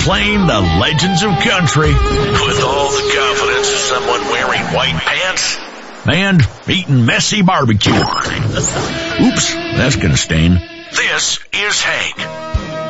playing the legends of country with all the confidence of someone wearing white pants and eating messy barbecue. Oops, that's gonna stain. This is Hank.